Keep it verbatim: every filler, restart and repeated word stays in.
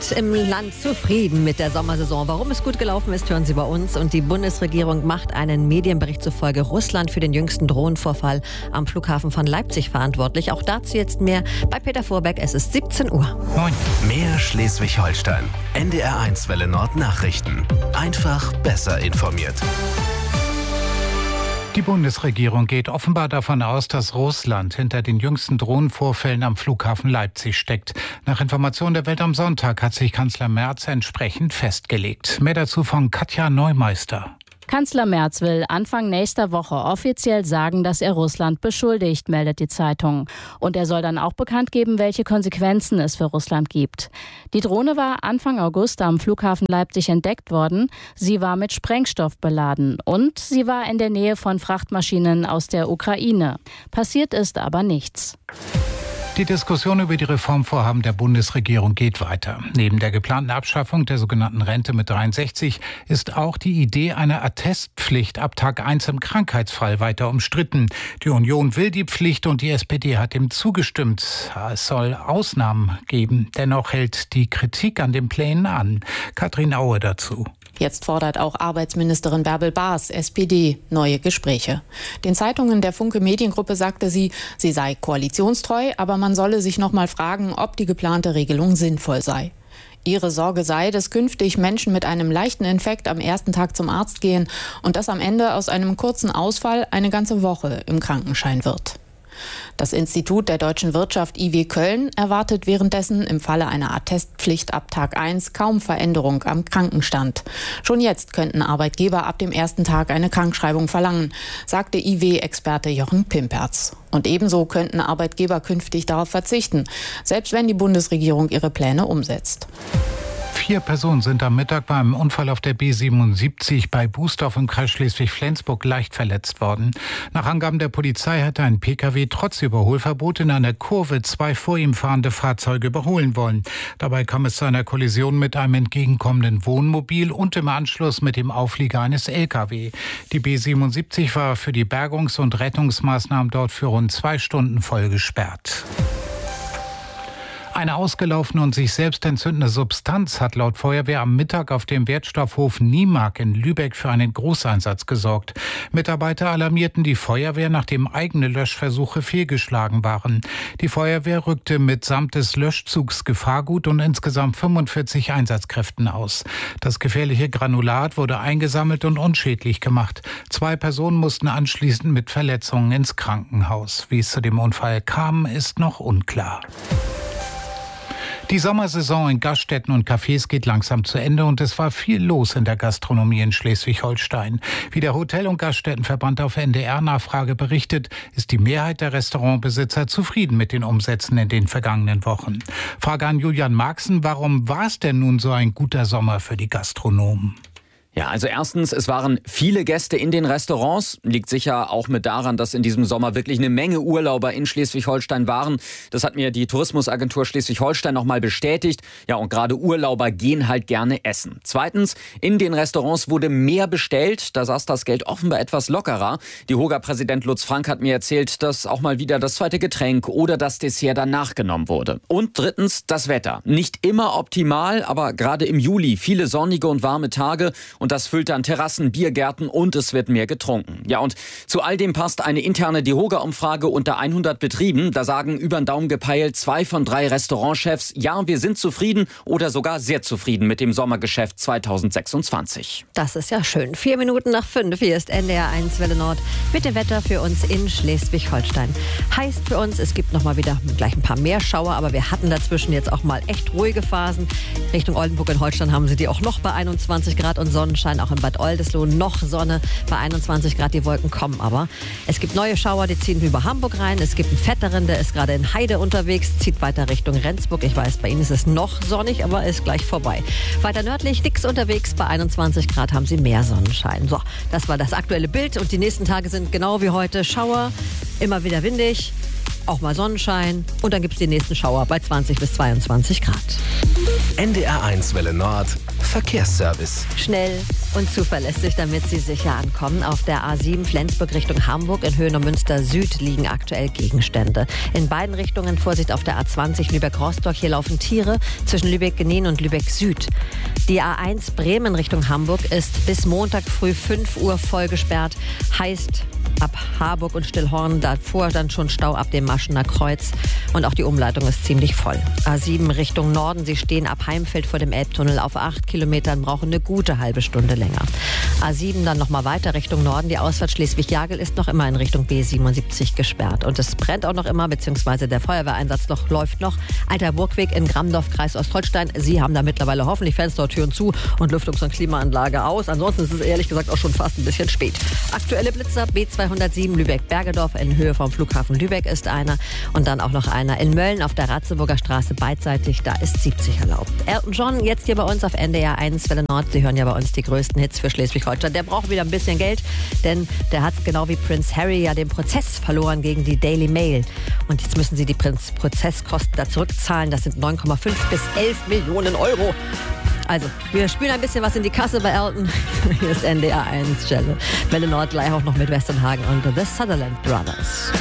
sind im Land zufrieden mit der Sommersaison. Warum es gut gelaufen ist, hören Sie bei uns. Und die Bundesregierung macht einen Medienbericht zufolge Russland für den jüngsten Drohnenvorfall am Flughafen von Leipzig verantwortlich. Auch dazu jetzt mehr bei Peter Vorbeck. Es ist siebzehn Uhr. Moin. Mehr Schleswig-Holstein. N D R eins Welle Nord Nachrichten. Einfach besser informiert. Die Bundesregierung geht offenbar davon aus, dass Russland hinter den jüngsten Drohnenvorfällen am Flughafen Leipzig steckt. Nach Informationen der Welt am Sonntag hat sich Kanzler Merz entsprechend festgelegt. Mehr dazu von Katja Neumeister. Kanzler Merz will Anfang nächster Woche offiziell sagen, dass er Russland beschuldigt, meldet die Zeitung. Und er soll dann auch bekannt geben, welche Konsequenzen es für Russland gibt. Die Drohne war Anfang August am Flughafen Leipzig entdeckt worden. Sie war mit Sprengstoff beladen und sie war in der Nähe von Frachtmaschinen aus der Ukraine. Passiert ist aber nichts. Die Diskussion über die Reformvorhaben der Bundesregierung geht weiter. Neben der geplanten Abschaffung der sogenannten Rente mit dreiundsechzig ist auch die Idee einer Attestpflicht ab Tag eins im Krankheitsfall weiter umstritten. Die Union will die Pflicht und die S P D hat dem zugestimmt. Es soll Ausnahmen geben. Dennoch hält die Kritik an den Plänen an. Katrin Aue dazu. Jetzt fordert auch Arbeitsministerin Bärbel Baas, S P D, neue Gespräche. Den Zeitungen der Funke Mediengruppe sagte sie, sie sei koalitionstreu, aber man solle sich noch mal fragen, ob die geplante Regelung sinnvoll sei. Ihre Sorge sei, dass künftig Menschen mit einem leichten Infekt am ersten Tag zum Arzt gehen und dass am Ende aus einem kurzen Ausfall eine ganze Woche im Krankenschein wird. Das Institut der deutschen Wirtschaft I W Köln erwartet währenddessen im Falle einer Attestpflicht ab Tag eins kaum Veränderung am Krankenstand. Schon jetzt könnten Arbeitgeber ab dem ersten Tag eine Krankschreibung verlangen, sagte I W-Experte Jochen Pimperz. Und ebenso könnten Arbeitgeber künftig darauf verzichten, selbst wenn die Bundesregierung ihre Pläne umsetzt. Vier Personen sind am Mittag beim Unfall auf der B siebenundsiebzig bei Bußdorf im Kreis Schleswig-Flensburg leicht verletzt worden. Nach Angaben der Polizei hatte ein Pkw trotz Überholverbot in einer Kurve zwei vor ihm fahrende Fahrzeuge überholen wollen. Dabei kam es zu einer Kollision mit einem entgegenkommenden Wohnmobil und im Anschluss mit dem Auflieger eines L K W. Die B siebenundsiebzig war für die Bergungs- und Rettungsmaßnahmen dort für rund zwei Stunden voll gesperrt. Eine ausgelaufene und sich selbst entzündende Substanz hat laut Feuerwehr am Mittag auf dem Wertstoffhof Niemark in Lübeck für einen Großeinsatz gesorgt. Mitarbeiter alarmierten die Feuerwehr, nachdem eigene Löschversuche fehlgeschlagen waren. Die Feuerwehr rückte mitsamt des Löschzugs Gefahrgut und insgesamt fünfundvierzig Einsatzkräften aus. Das gefährliche Granulat wurde eingesammelt und unschädlich gemacht. Zwei Personen mussten anschließend mit Verletzungen ins Krankenhaus. Wie es zu dem Unfall kam, ist noch unklar. Die Sommersaison in Gaststätten und Cafés geht langsam zu Ende und es war viel los in der Gastronomie in Schleswig-Holstein. Wie der Hotel- und Gaststättenverband auf N D R-Nachfrage berichtet, ist die Mehrheit der Restaurantbesitzer zufrieden mit den Umsätzen in den vergangenen Wochen. Frage an Julian Marxen, warum war es denn nun so ein guter Sommer für die Gastronomen? Ja, also erstens, es waren viele Gäste in den Restaurants. Liegt sicher auch mit daran, dass in diesem Sommer wirklich eine Menge Urlauber in Schleswig-Holstein waren. Das hat mir die Tourismusagentur Schleswig-Holstein nochmal bestätigt. Ja, und gerade Urlauber gehen halt gerne essen. Zweitens, in den Restaurants wurde mehr bestellt. Da saß das Geld offenbar etwas lockerer. Die Hoga-Präsident Lutz Frank hat mir erzählt, dass auch mal wieder das zweite Getränk oder das Dessert danach genommen wurde. Und drittens, das Wetter. Nicht immer optimal, aber gerade im Juli viele sonnige und warme Tage. Und das füllt dann Terrassen, Biergärten und es wird mehr getrunken. Ja, und zu all dem passt eine interne DEHOGA-Umfrage unter hundert Betrieben. Da sagen über den Daumen gepeilt zwei von drei Restaurantchefs, ja, wir sind zufrieden oder sogar sehr zufrieden mit dem Sommergeschäft zweitausendsechsundzwanzig. Das ist ja schön. Vier Minuten nach fünf. Hier ist N D R eins Welle Nord mit dem Wetter für uns in Schleswig-Holstein. Heißt für uns, es gibt noch mal wieder gleich ein paar mehr Schauer, aber wir hatten dazwischen jetzt auch mal echt ruhige Phasen. Richtung Oldenburg in Holstein haben sie die auch noch bei einundzwanzig Grad und Sonnenschein. Auch in Bad Oldesloe noch Sonne bei einundzwanzig Grad. Die Wolken kommen aber. Es gibt neue Schauer, die ziehen über Hamburg rein. Es gibt einen fetteren, der ist gerade in Heide unterwegs, zieht weiter Richtung Rendsburg. Ich weiß, bei Ihnen ist es noch sonnig, aber ist gleich vorbei. Weiter nördlich nichts unterwegs. Bei einundzwanzig Grad haben Sie mehr Sonnenschein. So, das war das aktuelle Bild. Und die nächsten Tage sind genau wie heute Schauer, immer wieder windig, auch mal Sonnenschein. Und dann gibt es die nächsten Schauer bei zwanzig bis zweiundzwanzig Grad. N D R eins Welle Nord Verkehrsservice. Schnell und zuverlässig, damit Sie sicher ankommen. Auf der A sieben Flensburg Richtung Hamburg in Höhe Neumünster Süd liegen aktuell Gegenstände. In beiden Richtungen Vorsicht auf der A zwanzig Lübeck-Rostock. Hier laufen Tiere zwischen Lübeck-Genien und Lübeck Süd. Die A eins Bremen Richtung Hamburg ist bis Montag früh fünf Uhr voll gesperrt. Heißt ab Harburg und Stillhorn, davor dann schon Stau ab dem Maschener Kreuz. Und auch die Umleitung ist ziemlich voll. A sieben Richtung Norden, Sie stehen ab Heimfeld vor dem Elbtunnel auf acht Kilometern, brauchen eine gute halbe Stunde länger. A sieben dann nochmal weiter Richtung Norden. Die Ausfahrt Schleswig-Jagel ist noch immer in Richtung B siebenundsiebzig gesperrt. Und es brennt auch noch immer, beziehungsweise der Feuerwehreinsatz noch, läuft noch. Alter Burgweg in Grammdorf, Kreis Ostholstein. Sie haben da mittlerweile hoffentlich Fenster, Türen zu und Lüftungs- und Klimaanlage aus. Ansonsten ist es ehrlich gesagt auch schon fast ein bisschen spät. Aktuelle Blitzer B zweihundertsieben Lübeck-Bergedorf in Höhe vom Flughafen Lübeck ist einer. Und dann auch noch einer in Mölln auf der Ratzeburger Straße beidseitig. Da ist siebzig erlaubt. Elton John jetzt hier bei uns auf N D R eins Welle Nord. Sie hören ja bei uns die größten Hits für Schleswig-Holstein. Der braucht wieder ein bisschen Geld, denn der hat genau wie Prince Harry ja den Prozess verloren gegen die Daily Mail. Und jetzt müssen sie die Prozesskosten da zurückzahlen. Das sind neun Komma fünf bis elf Millionen Euro. Also, wir spielen ein bisschen was in die Kasse bei Elton. Hier ist N D R eins Stelle. Welle Nord gleich auch noch mit Westernhagen und The Sutherland Brothers.